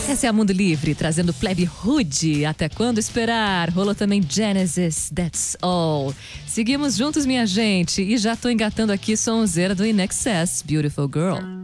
Essa é a Mundo Livre, trazendo Plebe Hood. Até quando esperar? Rolou também Genesis, That's All. Seguimos juntos, minha gente. E já tô engatando aqui sonzeira do In Excess, Beautiful Girl.